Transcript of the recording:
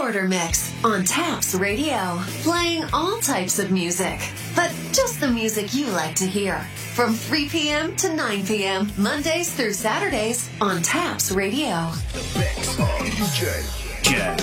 Quarter Mix on Taps Radio. Playing all types of music, but just the music you like to hear. From 3 p.m. to 9 p.m., Mondays through Saturdays on Taps Radio. The mix of DJ